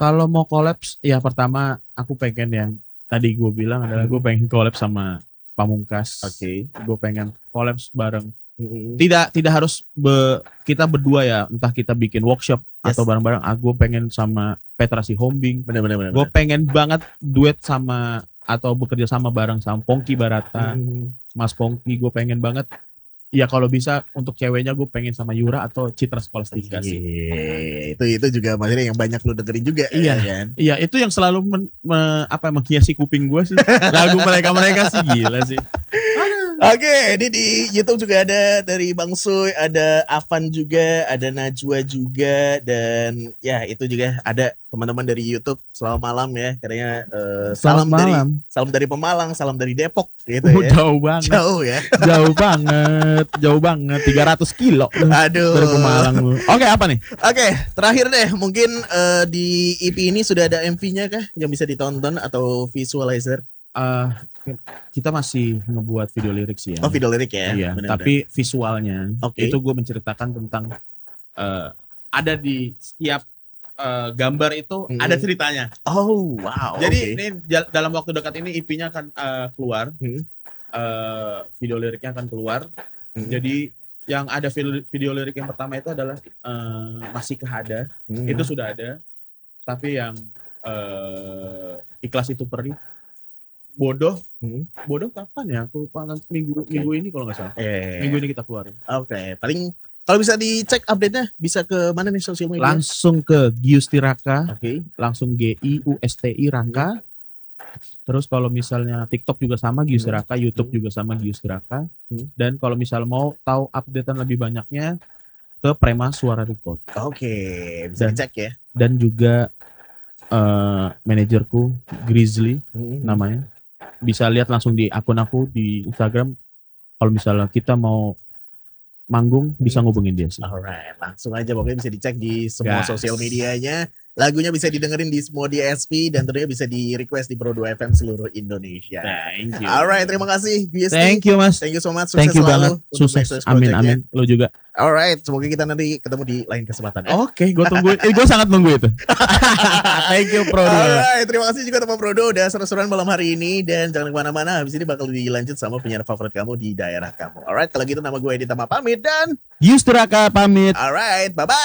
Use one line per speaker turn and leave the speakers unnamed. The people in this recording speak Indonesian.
Kalau mau collabs, ya pertama aku pengen yang tadi gue bilang adalah gue pengen collab sama Pamungkas.
Oke.
Gue pengen collabs bareng.
Mm-mm.
Tidak harus kita berdua ya, entah kita bikin workshop
Yes.
atau bareng-bareng. Gue pengen sama Petra Sihombing.
Benar.
Gue pengen banget duet sama atau bekerja sama bareng sama Pongki Barata, Mas Pongki. Gue pengen banget. Ya kalau bisa untuk ceweknya gue pengen sama Yura atau Citra Scholastika sih.
Itu juga maksudnya yang banyak lu dengerin juga.
Iya
kan.
Iya, itu yang selalu menghiasi kuping gue sih. Lagu mereka sih gila sih.
Oke, ini di YouTube juga ada dari Bang Suy, ada Avan juga, ada Najwa juga, dan ya itu juga ada teman-teman dari YouTube. Selamat malam ya, katanya salam dari Pemalang, salam dari Depok gitu ya.
Jauh banget.
Jauh ya.
Jauh banget, 300 kilo.
Aduh.
Dari Pemalang lu. Oke, apa nih?
Oke, terakhir deh, mungkin di EP ini sudah ada MV-nya kah yang bisa ditonton atau visualizer?
Kita masih ngebuat video lirik sih ya.
Oh, video lirik ya.
Iya,
bener-bener.
tapi visualnya
Oke.
itu gue menceritakan tentang ada di setiap gambar itu ada ceritanya.
Oh, wow.
Jadi ini dalam waktu dekat ini EP-nya akan keluar. Video liriknya akan keluar. Jadi yang ada video lirik yang pertama itu adalah Masih Kehada. Itu sudah ada. Tapi yang Ikhlas Itu Perih, Bodoh kapan ya? Aku lupa, minggu ini kalau nggak salah. Minggu ini kita keluar.
Oke, paling kalau bisa dicek update-nya bisa ke mana nih sosial media?
Langsung ke Giusti Raka.
Oke.
Langsung GIUSTI Raka. Terus kalau misalnya TikTok juga sama Giusti Raka, YouTube juga sama Giusti Raka. Dan kalau misal mau tahu updatean lebih banyaknya ke Prema Suara Record.
Oke, bisa dicek ya.
Dan juga manajerku Grizzly namanya. Bisa lihat langsung di akun aku di Instagram. Kalau misalnya kita mau manggung bisa ngubungin dia sih.
Alright, langsung aja pokoknya bisa dicek di semua sosial medianya. Lagunya bisa didengerin di semua DSP dan tentunya bisa di request di Pro 2 FM seluruh Indonesia.
Thank you.
Alright, terima kasih Giusti.
Thank you Mas.
Thank you so much. Sukses
Thank you
selalu.
banget. Sukses. Amin. Lo juga.
Alright, semoga kita nanti ketemu di lain kesempatan.
Oke, gue tunggu. Gue sangat nunggu itu. Thank you Pro 2.
Alright, terima kasih juga teman Pro 2 udah seru-seruan malam hari ini, dan jangan kemana-mana. Habis ini bakal dilanjut sama penyiar favorit kamu di daerah kamu. Alright, kalau gitu nama gue Edi Tama pamit dan
Giusti Raka pamit.
alright, bye-bye.